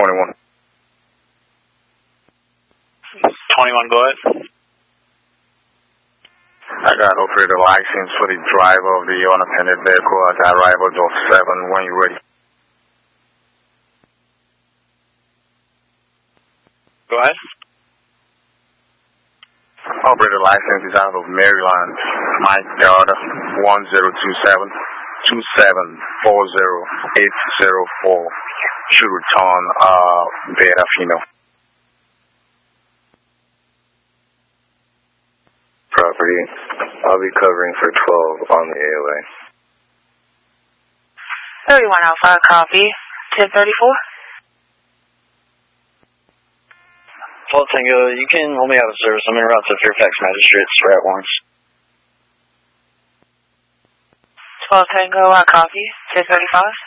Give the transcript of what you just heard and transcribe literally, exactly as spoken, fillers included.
twenty-one. twenty-one, go ahead. I got operator license for the driver of the unattended vehicle at the arrival of seven when you're ready. Go ahead. Operator license is out of Maryland. Mike Delta one zero two seven two seven four zero eight zero four. Should return uh, Beta Fino. Property. I'll be covering for twelve on the A O A. thirty-one Alpha, copy. ten thirty-four. twelve Tango, you can hold me out of service. I'm en route to Fairfax Magistrates for at warrants. twelve Tango, I copy. ten thirty-five.